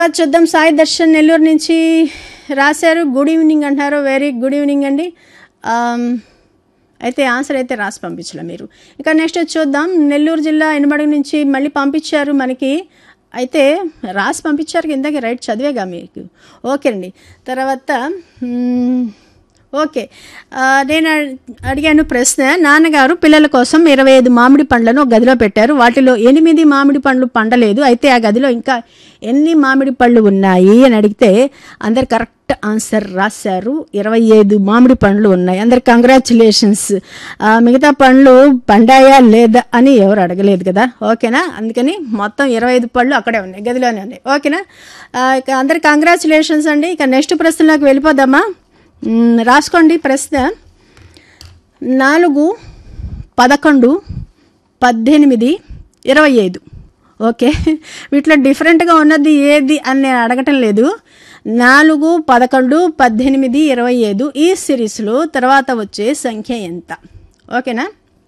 చూద్దాం. సాయి దర్శన్ నెల్లూరు నుంచి రాశారు. గుడ్ ఈవినింగ్ అంటారు. వెరీ గుడ్ ఈవినింగ్ అండి. అయితే ఆన్సర్ అయితే రాసి పంపించలే మీరు. ఇక నెక్స్ట్ చూద్దాం. నెల్లూరు జిల్లా ఎనమడుగు నుంచి మళ్ళీ పంపించారు మనకి. అయితే రాసి పంపించారు, ఇందాక రైట్ చదివేగా మీకు. ఓకే అండి. తర్వాత ఓకే, నేను అడిగాను ప్రశ్న. నాన్నగారు పిల్లల కోసం 25 మామిడి పండ్లను ఒక గదిలో పెట్టారు. వాటిలో 8 మామిడి పండ్లు పండలేదు. అయితే ఆ గదిలో ఇంకా ఎన్ని మామిడి పళ్ళు ఉన్నాయి అని అడిగితే అందరు కరెక్ట్ ఆన్సర్ రాశారు. 25 మామిడి పండ్లు ఉన్నాయి. అందరు కంగ్రాచులేషన్స్. మిగతా పండ్లు పండాయా లేదా అని ఎవరు అడగలేదు కదా. ఓకేనా, అందుకని మొత్తం 25 పళ్ళు అక్కడే ఉన్నాయి, గదిలోనే ఉన్నాయి. ఓకేనా, ఇక అందరు కంగ్రాచులేషన్స్ అండి. ఇక నెక్స్ట్ ప్రశ్నలోకి వెళ్ళిపోదామా. రాసుకోండి ప్రశ్న. 4, 11, 18, 25. ఓకే, వీటిలో డిఫరెంట్గా ఉన్నది ఏది అని నేను అడగటం లేదు. 4, 11, 18, 25 ఈ సిరీస్లో తర్వాత వచ్చే సంఖ్య ఎంత? ఓకేనా,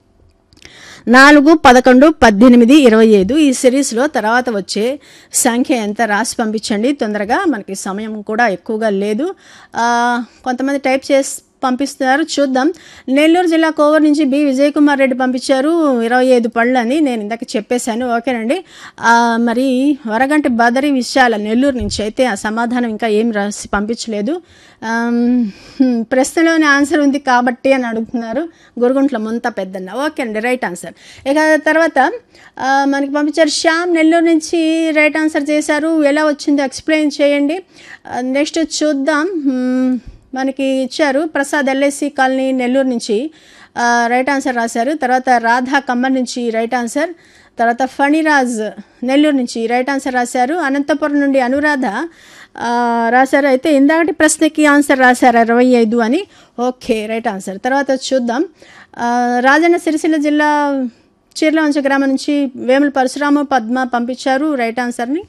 4, 11, 18, 25 ఈ సిరీస్లో తర్వాత వచ్చే సంఖ్య ఎంత రాసి పంపించండి తొందరగా. మనకి సమయం కూడా ఎక్కువగా లేదు. కొంతమంది టైప్ చేసి పంపిస్తున్నారు, చూద్దాం. నెల్లూరు జిల్లా కోవూరు నుంచి బి విజయ్ కుమార్ రెడ్డి పంపించారు 25 పళ్ళు అని. నేను ఇందాక చెప్పేశాను. ఓకేనండి. మరి వరగంటి బదరి విశాల నెల్లూరు నుంచి అయితే ఆ సమాధానం ఇంకా ఏం రాసి పంపించలేదు. ప్రశ్నలోని ఆన్సర్ ఉంది కాబట్టి అని అడుగుతున్నారు. గురుగుంట్ల ముంత పెద్దన్న. ఓకే అండి, రైట్ ఆన్సర్. ఇక తర్వాత మనకి పంపించారు శ్యామ్ నెల్లూరు నుంచి రైట్ ఆన్సర్ చేశారు. ఎలా వచ్చిందో ఎక్స్ప్లెయిన్ చేయండి. నెక్స్ట్ చూద్దాం. మనకి ఇచ్చారు ప్రసాద్ ఎల్ఐసి కాలనీ నెల్లూరు నుంచి రైట్ ఆన్సర్ రాశారు. తర్వాత రాధా ఖమ్మం నుంచి రైట్ ఆన్సర్. తర్వాత ఫణిరాజ్ నెల్లూరు నుంచి రైట్ ఆన్సర్ రాశారు. అనంతపురం నుండి అనురాధ రాశారు. అయితే ఇందాకటి ప్రశ్నకి ఆన్సర్ రాశారు 25 అని. Okay, right answer. తర్వాత చూద్దాం. రాజన్న సిరిసిల్ల జిల్లా చీర్లవంచ గ్రామం నుంచి వేముల పరశురాము పద్మ పంపించారు రైట్ ఆన్సర్ని.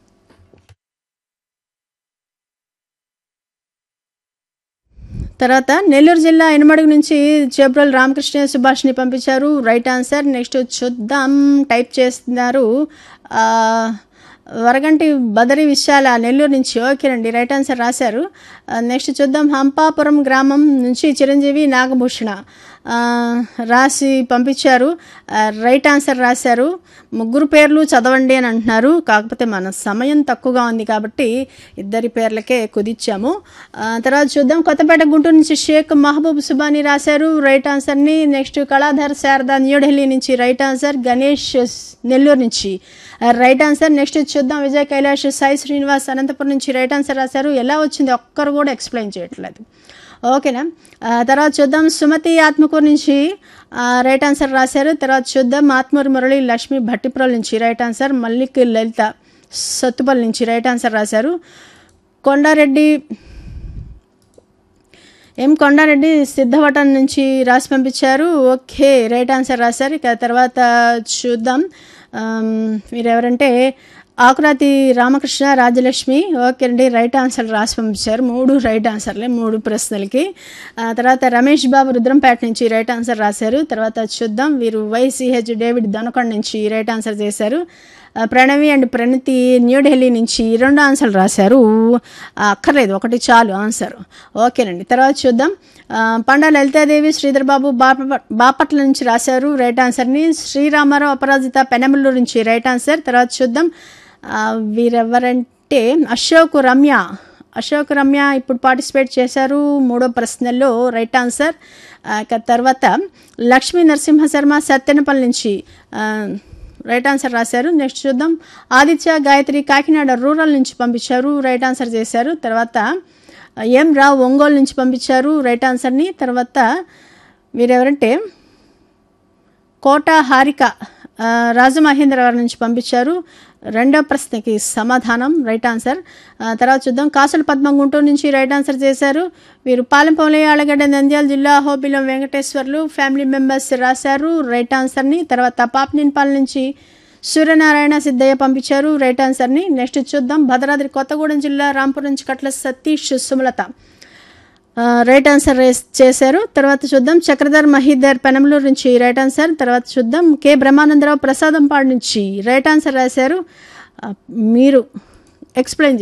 తర్వాత నెల్లూరు జిల్లా ఎనమడుగు నుంచి చేబ్రోల్ రామకృష్ణ సుభాష్ని పంపించారు రైట్ ఆన్సర్. నెక్స్ట్ చూద్దాం. టైప్ చేస్తున్నారు వరగంటి బదరి విశాల నెల్లూరు నుంచి. ఓకేనండి, రైట్ ఆన్సర్ రాశారు. నెక్స్ట్ చూద్దాం. హంపాపురం గ్రామం నుంచి చిరంజీవి నాగభూషణ రాసి పంపించారు రైట్ ఆన్సర్ రాశారు. ముగ్గురు పేర్లు చదవండి అని అంటున్నారు. కాకపోతే మన సమయం తక్కువగా ఉంది కాబట్టి ఇద్దరి పేర్లకే కుదిచ్చాము. తర్వాత చూద్దాం. కొత్తపేట గుంటూరు నుంచి షేక్ మహబూబ్ సుబానీ రాశారు రైట్ ఆన్సర్ని. నెక్స్ట్ కళాధర్ శారదా న్యూఢిల్లీ నుంచి రైట్ ఆన్సర్. గణేష్ నెల్లూరు నుంచి రైట్ ఆన్సర్. నెక్స్ట్ చూద్దాం. విజయ్ కైలాష్ సాయి శ్రీనివాస్ అనంతపురం నుంచి రైట్ ఆన్సర్ రాశారు. ఎలా వచ్చింది ఒక్కరు కూడా ఎక్స్ప్లెయిన్ చేయట్లేదు. ఓకేనా, తర్వాత చూద్దాం. సుమతి ఆత్మకూరు నుంచి రైట్ ఆన్సర్ రాశారు. తర్వాత చూద్దాం. ఆత్మూరు మురళి లక్ష్మి భట్టిప్రోల్ నుంచి రైట్ ఆన్సర్. మల్లిక్ లలిత సత్తుపల్లి నుంచి రైట్ ఆన్సర్ రాశారు. కొండారెడ్డి సిద్ధవటం నుంచి రాసి పంపించారు. ఓకే, రైట్ ఆన్సర్ రాశారు. ఇక తర్వాత చూద్దాం. మీరెవరంటే ఆకురాతి రామకృష్ణ రాజలక్ష్మి. ఓకే అండి, రైట్ ఆన్సర్ రాసి పంపించారు. 3 రైట్ ఆన్సర్లే 3 ప్రశ్నలకి. తర్వాత రమేష్ బాబు రుద్రంపేట నుంచి రైట్ ఆన్సర్ రాశారు. తర్వాత చూద్దాం. వీరు వైసిహెచ్ డేవిడ్ దొనకొండ నుంచి రైట్ ఆన్సర్ చేశారు. ప్రణవి అండ్ ప్రణతి న్యూఢిల్లీ నుంచి 2 ఆన్సర్లు రాశారు. అక్కర్లేదు, ఒకటి చాలు ఆన్సర్. ఓకేనండి. తర్వాత చూద్దాం. పండా లలితాదేవి శ్రీధర్ బాబు బాపట్ల నుంచి రాశారు రైట్ ఆన్సర్ని. శ్రీరామారావు అపరాజిత పెనమల్లూరు నుంచి రైట్ ఆన్సర్. తర్వాత చూద్దాం. వీరెవరంటే అశోక్ రమ్య ఇప్పుడు పార్టిసిపేట్ చేశారు 3వ ప్రశ్నలో రైట్ ఆన్సర్. తర్వాత లక్ష్మీ నరసింహ శర్మ సత్తెనపల్లి నుంచి రైట్ ఆన్సర్ రాశారు. నెక్స్ట్ చూద్దాం. ఆదిత్య గాయత్రి కాకినాడ రూరల్ నుంచి పంపించారు రైట్ ఆన్సర్ చేశారు. తర్వాత ఎం రావు ఒంగోలు నుంచి పంపించారు రైట్ ఆన్సర్ని. తర్వాత వీరెవరంటే కోట హారిక రాజమహేంద్రవరం నుంచి పంపించారు 2వ ప్రశ్నకి సమాధానం రైట్ ఆన్సర్. తర్వాత చూద్దాం. కాసుల పద్మ గుంటూరు నుంచి రైట్ ఆన్సర్ చేశారు. వీరు పాలెంపల్లి ఆలగడ్డ నంద్యాల జిల్లా హోబిలం వెంకటేశ్వర్లు ఫ్యామిలీ మెంబర్స్ రాశారు రైట్ ఆన్సర్ని. తర్వాత పాపనిన్పాల నుంచి సూర్యనారాయణ సిద్ధయ్య పంపించారు రైట్ ఆన్సర్ని. నెక్స్ట్ చూద్దాం. భద్రాద్రి కొత్తగూడెం జిల్లా రాంపూర్ నుంచి కట్ల సతీష్ సుమలత రైట్ ఆన్సర్ చేశారు. తర్వాత చూద్దాం. చక్రధర్ మహీధర్ పెనమలూరు నుంచి రైట్ ఆన్సర్. తర్వాత చూద్దాం. కె బ్రహ్మానందరావు ప్రసాదంపాడు నుంచి రైట్ ఆన్సర్ రాశారు. మీరు ఎక్స్ప్లెయిన్